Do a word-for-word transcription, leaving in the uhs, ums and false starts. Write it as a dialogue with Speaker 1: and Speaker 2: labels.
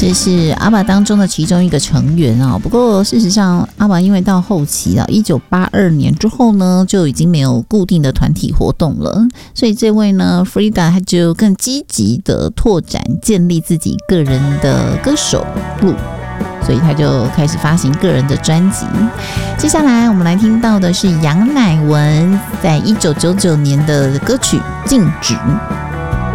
Speaker 1: 这是阿爸当中的其中一个成员啊。不过事实上，阿爸因为到后期啊，一九八二年之后呢，就已经没有固定的团体活动了，所以这位呢 Frida 他就更积极的拓展建立自己个人的歌手路，所以他就开始发行个人的专辑。接下来我们来听到的是杨乃文在一九九九年的歌曲《静止》。